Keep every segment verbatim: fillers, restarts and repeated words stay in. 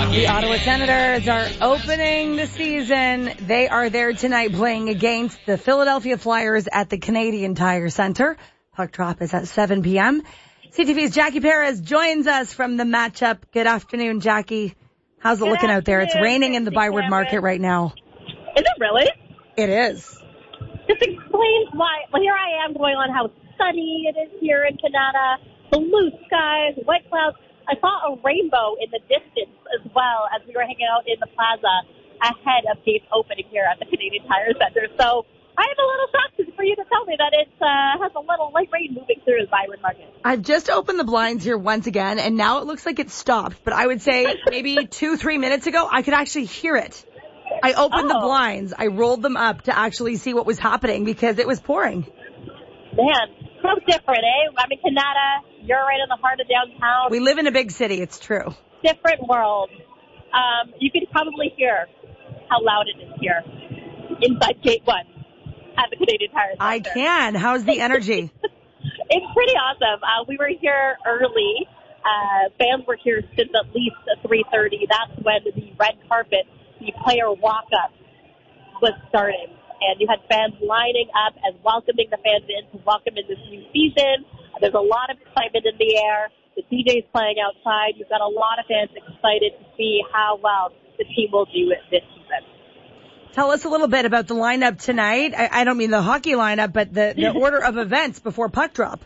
The Ottawa Senators are opening the season. They are there tonight playing against the Philadelphia Flyers at the Canadian Tire Center. Puck drop is at seven p.m. C T V's Jackie Perez joins us from the matchup. Good afternoon, Jackie. How's it Good looking out there? It's raining in the Byward Cameron. Market right now. Is it really? It is. This explains why. Well, here I am going on how sunny it is here in Canada. Blue skies, white clouds. I saw a rainbow in the distance as well as we were hanging out in the plaza ahead of gates opening here at the Canadian Tire Center. So I am a little shocked for you to tell me that it uh, has a little light rain moving through the Byward Market. I've just opened the blinds here once again, and now it looks like it stopped. But I would say maybe two, three minutes ago, I could actually hear it. I opened oh. the blinds. I rolled them up to actually see what was happening because it was pouring. Man, so different, eh? I'm in Canada. You're right in the heart of downtown. We live in a big city. It's true. Different world. Um, you can probably hear how loud it is here inside Gate One at the Canadian Tire Center. I can. How's the energy? It's pretty awesome. Uh, we were here early. Uh, fans were here since at least three thirty. That's when the red carpet, the player walk-up, was starting. And you had fans lining up and welcoming the fans in to welcome in this new season. There's a lot of excitement in the air. The D J's playing outside. You've got a lot of fans excited to see how well the team will do it this season. Tell us a little bit about the lineup tonight. I, I don't mean the hockey lineup, but the, the order of events before puck drop.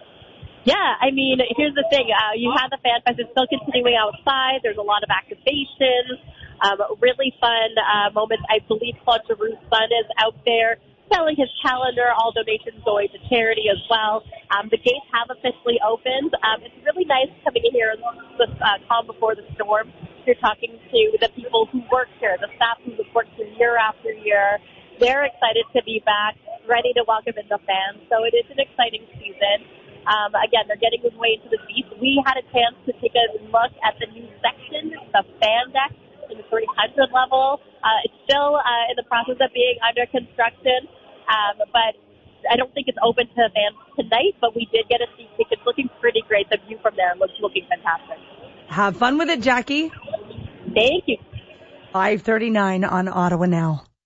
Yeah, I mean, here's the thing. Uh, you have the Fan Fest. It's still continuing outside. There's a lot of activations, um, really fun uh, moments. I believe Claude Giroux's son is out there selling his calendar. All donations going to charity as well. Um, the gates have officially opened. Um, it's really nice coming in here in the uh, calm before the storm. You're talking to the people who work here, the staff who have worked here year after year. They're excited to be back, ready to welcome in the fans. So it is an exciting season. Um, again, they're getting way into the seats. We had a chance to take a look at the new section, the fan deck in the three hundred level. Uh, it's still uh, in the process of being under construction, um, but I don't think it's open to fans tonight, but we did get a seat ticket. It's looking pretty great. The view from there looks looking fantastic. Have fun with it, Jackie. Thank you. five thirty-nine on Ottawa Now.